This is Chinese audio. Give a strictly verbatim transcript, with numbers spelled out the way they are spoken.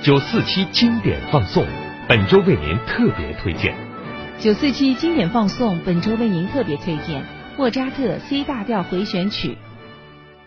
九四七经典放送，本周为您特别推荐。 九四七经典放送，本周为您特别推荐莫扎特 C 大调回旋曲